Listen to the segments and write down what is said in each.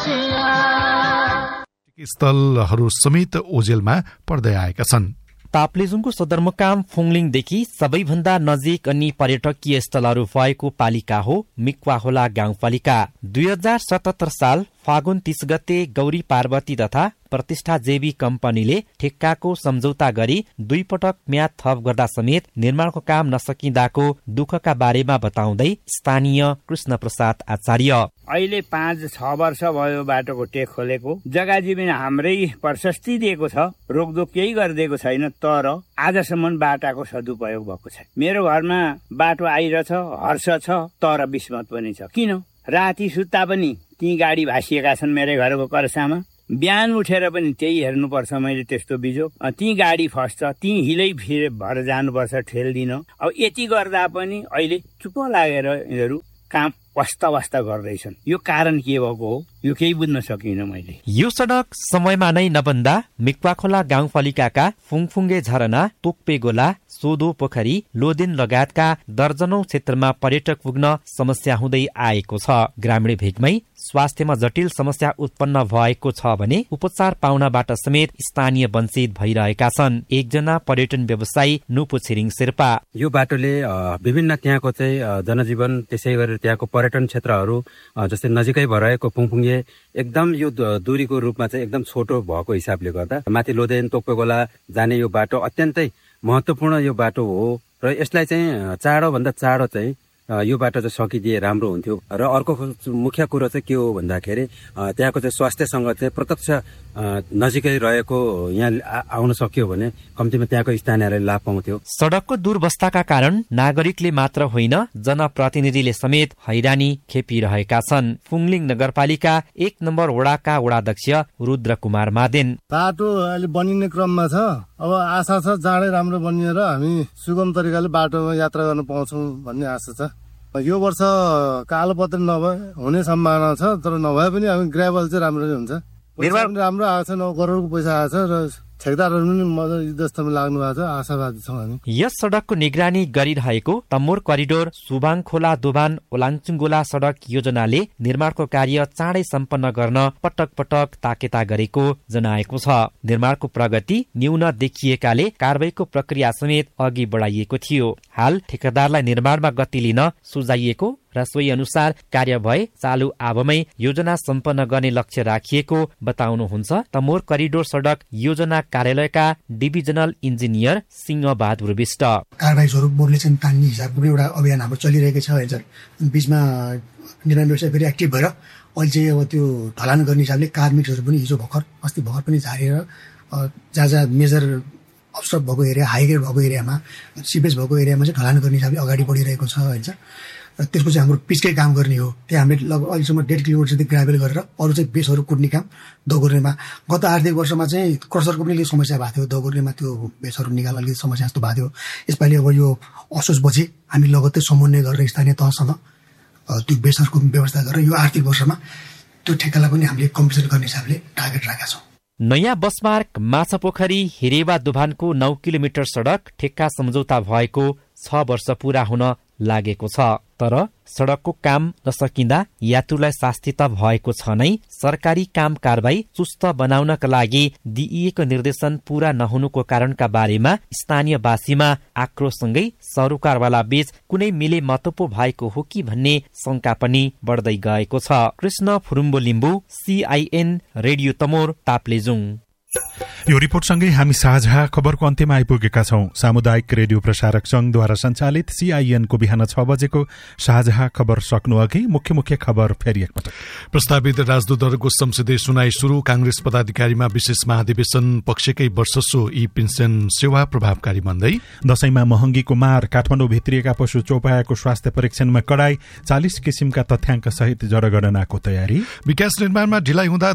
स्थलहरू समेत ओझेलमा पर्दै आएका छन्। ताप्लेजुङको सदरमुकाम फुङलिङदेखि सबैभन्दा नजिक अनि पर्यटकीय स्थलहरू भएको पालिका हो मिक्वाहोला गाउँपालिका। 2077 साल फागुन 30 गते गौरी पार्वती तथा प्रतिष्ठा जेबी कम्पनीले ठेक्काको सम्झौता गरी 2 पटक म्याद थप गर्दा समेत निर्माणको काम नसकिँदाको दुःखका बारेमा बताउँदै स्थानीय कृष्ण प्रसाद आचार्य, अहिले 5-6 वर्ष भयो बाटोको टेक खोलेको, जग्गा जमिन हाम्रै प्रशस्ति दिएको छ, रोकदोक केही गरिदिएको छैन, तर आजसम्म बाटाको सदुपयोग भएको छ। मेरो घरमा बाटो आइरहेछ, हर्ष छ, तर विस्मत पनि छ। किन? राति सुत्ता पनि ती गाडी भासिएका छन् मेरो घरको कर्सामा, बिहान उठेर पनि त्यही हेर्नुपर्छ मैले त्यस्तो बिजोग। ती गाडी फस्छ, ती हिलै फिरे भएर जानुपर्छ ठेल्दिन। अब यति गर्दा पनि अहिले चुप लागेर यिनीहरू काम वास्ता गर्दैछन्। यो कारण के भएको हो यो केही बुझ्न सकिनँ मैले। यो सडक समयमा नै नबन्दा मिक्वाखोला गाउँपालिकाका फुङफुङ्गे झरना, तोक्पेगोला, सोदो पोखरी, लोदेन लगायतका दर्जनौं क्षेत्रमा पर्यटक पुग्न समस्या हुँदै आएको छ। ग्रामीण भेगमै स्वास्थ्यमा जटिल समस्या उत्पन्न भएको छ भने उपचार पाउनबाट समेत स्थानीय वञ्चित भइरहेका छन्। एकजना पर्यटन व्यवसायी नुपु छिरिङ शेर्पा, यो बाटोले विभिन्न त्यहाँको चाहिँ जनजीवन, त्यसै गरेर त्यहाँको पर्यटन क्षेत्रहरू जस्तै नजिकै भइरहेको फुङफुङ्गे एकदम यो दूरीको रूपमा चाहिँ एकदम छोटो भएको हिसाबले गर्दा माथि लोदेन तोक्पेगोला जाने यो बाटो अत्यन्तै महत्वपूर्ण यो बाटो हो र यसलाई चाहिँ चाँडोभन्दा चाँडो चाहिँ यो बाटो चाहिँ सकिदिए राम्रो हुन्थ्यो। र अर्को मुख्य कुरो चाहिँ के हो भन्दाखेरि त्यहाँको चाहिँ स्वास्थ्यसँग चाहिँ प्रत्यक्ष नजिकै रहेको यहाँ आउन सक्यो भने कम्तीमा त्यहाँको स्थानीयहरूले लाभ पाउँथ्यो। सडकको दुर्वस्थाका कारण नागरिकले मात्र होइन जनप्रतिनिधिले समेत हैरानी खेपिरहेका छन्। फुङलिङ नगरपालिका 1 नम्बर वडाका वडाध्यक्ष रुद्र कुमार मादेन, बाटो अहिले बनिने क्रममा छ। अब आशा छ चाँडै राम्रो बनिएर हामी सुगम तरिकाले बाटोमा यात्रा गर्न पाउँछौँ भन्ने आशा छ। यो वर्ष कालोपत्र नभए हुने सम्भावना छ, तर नभए पनि हामी ग्राभल चाहिँ राम्ररी हुन्छ। पैसा पनि राम्रो आएको छ, 9 करोडको पैसा आएको छ र ठेकदारहरू पनि मजाले युद्धस्तरमा लाग्नु भएको छ। आशावादी छौँ हामी। यस सडकको निगरानी गरिरहेको तम्मोर करिडोर सुबाङ खोला दोभान ओलाङचुङगोला सडक योजनाले निर्माणको कार्य चाँडै सम्पन्न गर्न पटक पटक ताकेता गरेको जनाएको छ। निर्माणको प्रगति न्यून देखिएकाले कारबाहीको प्रक्रिया समेत अघि बढाइएको थियो। हाल ठेकेदारलाई निर्माणमा गति लिन सुझाइएको र सोही अनुसार कार्य भए चालु आबमै योजना सम्पन्न गर्ने लक्ष्य राखिएको बताउनुहुन्छ तम्मोर करिडोर सडक योजना कार्यालयका डिभिजनल इन्जिनियर सिंह बहादुर विष्ट। कारबाही स्वरूप बोर्डले चाहिँ तान्ने हिसाबको एउटा अभियान हाम्रो चलिरहेको छ। बीचमा निर्माण व्यवसाय फेरि एक्टिभ भएर अहिले चाहिँ अब त्यो ढलान गर्ने हिसाबले कार्मिकहरू पनि हिजो अस्ति भर्खर पनि झारेर जहाँ जहाँ मेजर अब्स्ट्रक्ट भएको एरिया, हाई ग्रेड भएको एरियामा, सिपेज भएको एरियामा चाहिँ ढलान गर्ने हिसाबले अगाडि बढिरहेको छ होइन। र त्यसको चाहिँ हाम्रो पिचकै काम गर्ने हो। त्यहाँ हामीले लगभग अहिलेसम्म 1.5 किलोमिटर जति ग्राभेल गरेर अरू चाहिँ बेसहरू कुट्ने काम दोगुर्नेमा गत आर्थिक वर्षमा चाहिँ क्रसरको पनि अलिक समस्या भएको थियो। दोगुर्नेमा त्यो बेसहरू निकाल्न अलिक समस्या जस्तो भएको थियो। यसपालि अब यो असोजपछि हामी लगत्तै समन्वय गरेर स्थानीय तहसँग त्यो बेसहरूको व्यवस्था गरेर यो आर्थिक वर्षमा त्यो ठेक्कालाई पनि हामीले कम्पिसन गर्ने हिसाबले टार्गेट राखेका छौँ। नयाँ बसमार्ग माछापोखरी हिरेवा दोभानको 9 किलोमिटर सडक ठेक्का सम्झौता भएको 6 वर्ष पूरा हुन लागेको छ। तर सडकको काम नसकिँदा यात्रुलाई शास्ति त भएको छ नै, सरकारी काम कारबाही चुस्त बनाउनका लागि दिइएको निर्देशन पूरा नहुनुको कारणका बारेमा स्थानीयवासीमा आक्रोशसँगै सरोकारवाला बीच कुनै मिले मतपो भएको हो कि भन्ने शंका पनि बढ्दै गएको छ। Krishna Phurumbo Limbu, CIN radio Tamor, Taplejung. यो रिपोर्टसँगै हामी साझा खबरको अन्त्यमा आइपुगेका छौं। सामुदायिक रेडियो प्रसारक संघद्वारा सञ्चालित CIN को बिहान 6 बजेको साझा खबर सक्नु अघि मुख्य खबर फेरि एकपटक। प्रस्तावित राजदूतहरूको संसदीय सुनाई शुरू। कांग्रेस पदाधिकारीमा विशेष महाधिवेशन। पक्षकै वर्षस्व ई पेन्सन सेवा प्रभावकारी बन्दै। दशैंमा महँगीको मार। काठमाडौँ भित्रिएका पशु चौपायाको स्वास्थ्य परीक्षणमा कडाई। 40 किसिमका तथ्याङ्क सहित जनगणनाको तयारी। विकास निर्माणमा ढिलाइ हुँदा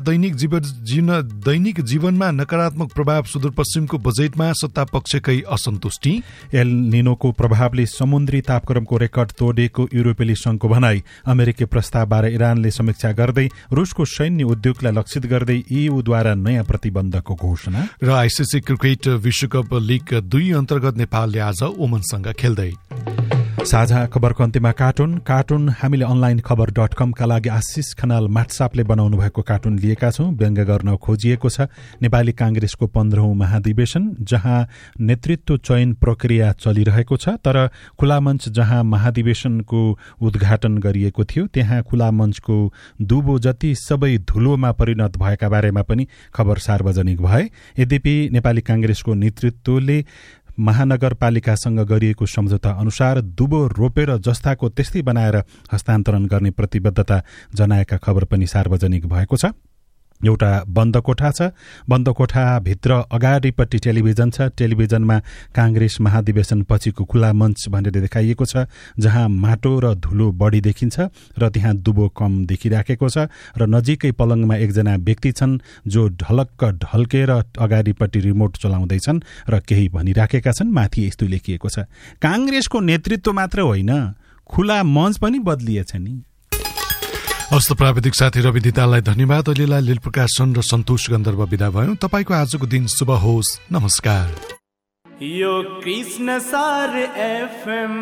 दैनिक जीवनमा नकारात्मक प्रभाव। सुदूरपश्चिमको बजेटमा सत्ता पक्षकै असन्तुष्टि। एल निनोको प्रभावले समुद्री तापक्रमको रेकर्ड तोडेको युरोपेली संघको भनाई। अमेरिकी प्रस्तावबारे इरानले समीक्षा गर्दै रुसको सैन्य उद्योगलाई लक्षित गर्दै EUद्वारा नयाँ प्रतिबन्धको घोषणा। र ICC क्रिकेट विश्वकप लिग 2 अन्तर्गत नेपालले आज ओमनसँग खेल्दै। साझा खबरको अन्त्यमा कार्टुन हामीले अनलाइन खबर .com का लागि आशिष खनाल माट्सापले बनाउनु भएको कार्टुन लिएका छौं। व्यङ्ग्य गर्न खोजिएको छ नेपाली कांग्रेसको 15औं महाधिवेशन, जहाँ नेतृत्व चयन प्रक्रिया चलिरहेको छ। तर खुला मञ्च जहाँ महाधिवेशनको उद्घाटन गरिएको थियो, त्यहाँ खुला मञ्चको दुबो जति सबै धुलोमा परिणत भएका बारेमा पनि खबर सार्वजनिक भए। यद्यपि नेपाली कांग्रेसको नेतृत्वले महानगरपालिकासँग गरिएको सम्झौता अनुसार दुबो रोपेर जस्ताको त्यस्तै बनाएर हस्तान्तरण गर्ने प्रतिबद्धता जनाएका खबर पनि सार्वजनिक भएको छ। एउटा बन्द कोठा छ, बन्द कोठाभित्र अगाडिपट्टि टेलिभिजन छ। टेलिभिजनमा कांग्रेस महाधिवेशन पछिको खुला मञ्च भनेर देखाइएको छ, जहाँ माटो र धुलो बढी देखिन्छ र त्यहाँ दुबो कम देखिराखेको छ। र नजिकै पलङमा एकजना व्यक्ति छन् जो ढलक्क ढल्केर अगाडिपट्टि रिमोट चलाउँदैछन् र केही भनिराखेका छन्। माथि यस्तो लेखिएको छ, कांग्रेसको नेतृत्व मात्र होइन, खुला मञ्च पनि बदलिएछ नि। हस्त प्राविधिक साथी रवि दिताललाई धन्यवाद। अहिलेलाई लील प्रकाशन र सन्तोष गन्धर्व विदा भयौं। तपाईको आजको दिन शुभ होस्। नमस्कार। यो कृष्ण सार एफएम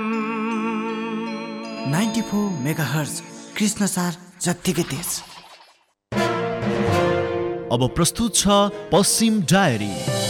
94 मेगाहर्ज कृष्ण सार जत्तिकै तेज। अब प्रस्तुत छ पश्चिम डायरी।